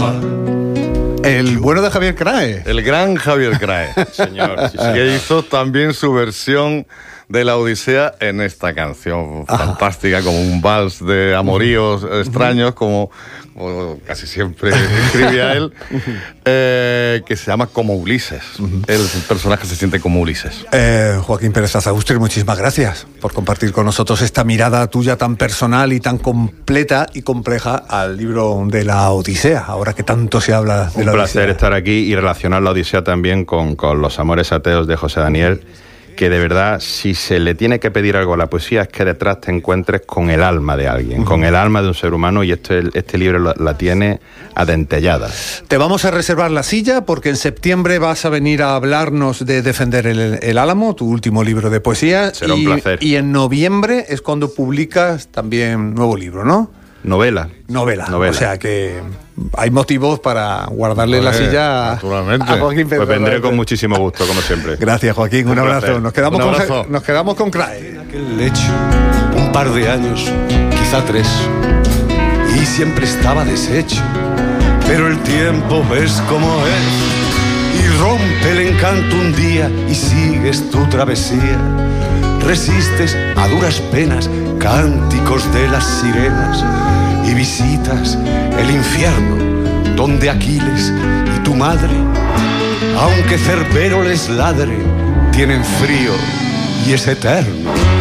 El bueno de Javier Crae. El gran Javier Crae, señor. Sí, que hizo también su versión de la Odisea en esta canción fantástica, como un vals de amoríos extraños, como casi siempre escribía él, que se llama Como Ulises. El personaje se siente como Ulises. Joaquín Pérez Azagustre, muchísimas gracias por compartir con nosotros esta mirada tuya tan personal y tan completa y compleja al libro de la Odisea, ahora que tanto se habla de la Odisea. Un placer estar aquí y relacionar la Odisea también con Los amores ateos de José Daniel, que de verdad, si se le tiene que pedir algo a la poesía, es que detrás te encuentres con el alma de alguien, con el alma de un ser humano, y este libro la tiene adentellada. Te vamos a reservar la silla porque en septiembre vas a venir a hablarnos de Defender el Álamo, tu último libro de poesía. Será un placer. Y en noviembre es cuando publicas también nuevo libro, ¿no? Novela. O sea que hay motivos para guardarle la silla a Joaquín Pérez. Pues vendré con muchísimo gusto, como siempre. Gracias, Joaquín. Un abrazo. Nos quedamos con Crae. En aquel lecho, un par de años, quizá 3, y siempre estaba deshecho. Pero el tiempo ves como es, y rompe el encanto un día, y sigues tu travesía. Resistes a duras penas cánticos de las sirenas y visitas el infierno donde Aquiles y tu madre, aunque Cerbero les ladre, tienen frío y es eterno.